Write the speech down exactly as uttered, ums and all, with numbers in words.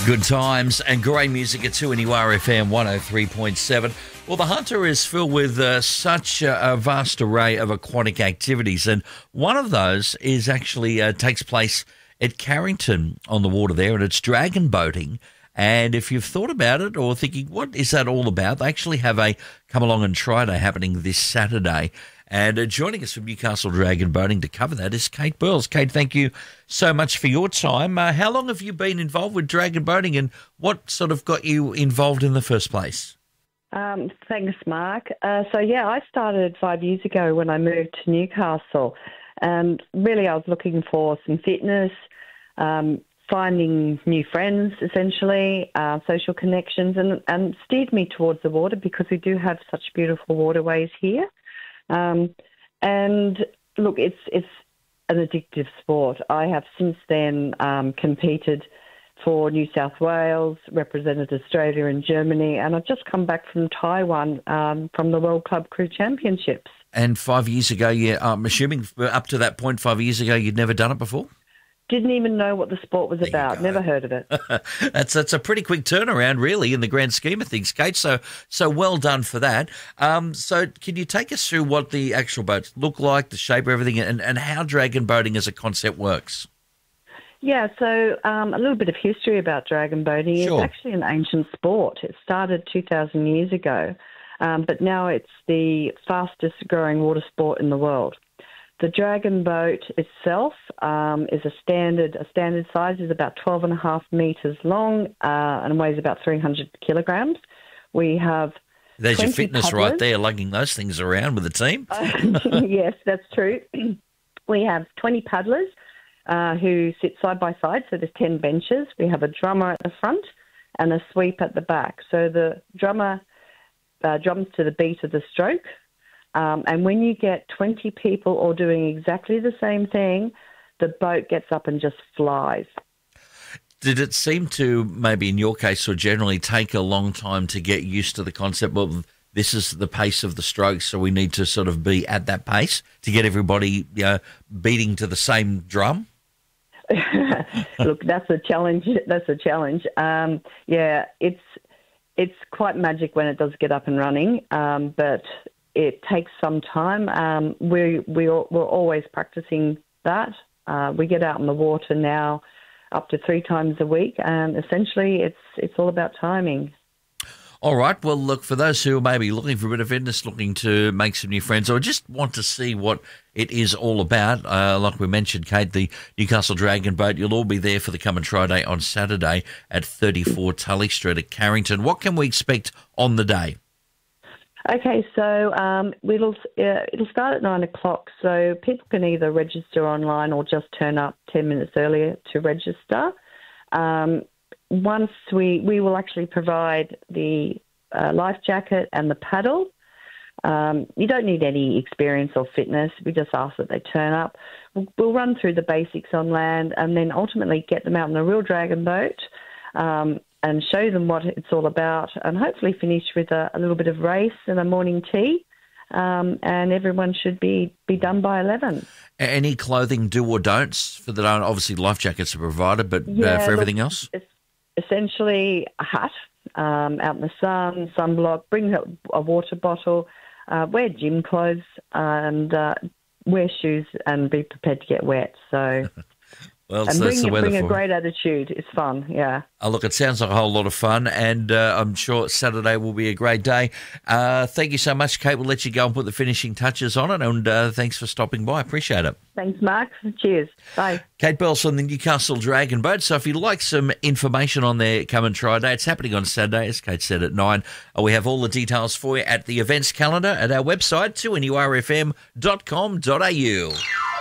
Good times and great music at two N U R F M one oh three point seven. Well, the Hunter is filled with uh, such a, a vast array of aquatic activities, and one of those is actually uh, takes place at Carrington on the water there, and it's dragon boating. And if you've thought about it or thinking, what is that all about? They actually have a come along and try day happening this Saturday. And uh, joining us from Newcastle Dragon Boating to cover that is Kate Burles. Kate, thank you so much for your time. Uh, how long have you been involved with dragon boating, and what sort of got you involved in the first place? Um, thanks, Mark. Uh, so, yeah, I started five years ago when I moved to Newcastle. And really I was looking for some fitness, um, finding new friends, essentially, uh, social connections, and, and steered me towards the water because we do have such beautiful waterways here. Um, and look, it's it's an addictive sport. I have since then um, competed for New South Wales, represented Australia and Germany, and I've just come back from Taiwan um, from the World Club Crew Championships. And five years ago, yeah, I'm assuming up to that point, five years ago, you'd never done it before? Didn't even know what the sport was there about. Never heard of it. that's that's a pretty quick turnaround, really, in the grand scheme of things, Kate. So so well done for that. Um, so can you take us through what the actual boats look like, the shape of everything, and, and how dragon boating as a concept works? Yeah, so um, a little bit of history about dragon boating. Sure. It's actually an ancient sport. It started two thousand years ago, um, but now it's the fastest growing water sport in the world. The dragon boat itself um, is a standard a standard size, is about twelve and a half metres long uh, and weighs about three hundred kilograms. We have There's your fitness paddlers. Right there, lugging those things around with the team. Uh, yes, that's true. We have twenty paddlers uh, who sit side by side, so there's ten benches. We have a drummer at the front and a sweep at the back. So the drummer uh, drums to the beat of the stroke. Um, and when you get twenty people all doing exactly the same thing, the boat gets up and just flies. Did it seem to, maybe in your case or generally, take a long time to get used to the concept? Well, this is the pace of the strokes, so we need to sort of be at that pace to get everybody, you know, beating to the same drum? Look, that's a challenge. That's a challenge. Um, yeah, it's it's quite magic when it does get up and running, um, but it takes some time. Um, we, we, we're always practicing that. Uh, we get out in the water now up to three times a week, and essentially it's it's all about timing. All right. Well, look, for those who are maybe looking for a bit of fitness, looking to make some new friends, or just want to see what it is all about, uh, like we mentioned, Kate, the Newcastle Dragon Boat, you'll all be there for the Come and Try Day on Saturday at thirty-four Tully Street at Carrington. What can we expect on the day? Okay, so um, it'll uh, it'll start at nine o'clock. So people can either register online or just turn up ten minutes earlier to register. Um, once we we will actually provide the uh, life jacket and the paddle. Um, you don't need any experience or fitness. We just ask that they turn up. We'll, we'll run through the basics on land and then ultimately get them out in a real dragon boat. Um, and show them what it's all about, and hopefully finish with a, a little bit of race and a morning tea, um, and everyone should be, be done by eleven. Any clothing do or don'ts for the obviously life jackets are provided, but yeah, uh, for everything look, else? It's essentially a hat, um, out in the sun, sunblock, bring a, a water bottle, uh, wear gym clothes, and uh, wear shoes and be prepared to get wet. So... Well, and so bring, that's the weather bring a for great attitude. It's fun, yeah. Oh, look, it sounds like a whole lot of fun, and uh, I'm sure Saturday will be a great day. Uh, thank you so much, Kate. We'll let you go and put the finishing touches on it, and uh, thanks for stopping by. Appreciate it. Thanks, Mark. Cheers. Bye. Kate Burles from the Newcastle Dragon Boat. So if you'd like some information on their Come and Try Day, it's happening on Saturday, as Kate said, at nine. Uh, we have all the details for you at the events calendar at our website, two N U R F M dot com dot A U.